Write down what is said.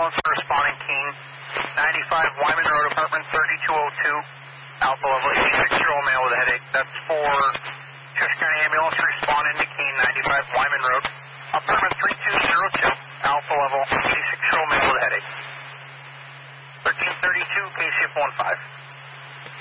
ambulance for responding Keene. 95 Wyman Road, apartment 3202. Alpha level 86-year-old male with a headache. That's for Chester County Ambulance responding to Keene, 95 Wyman Road, apartment 3202. Alpha level 86-year-old male with a headache. 1332 KCF 15.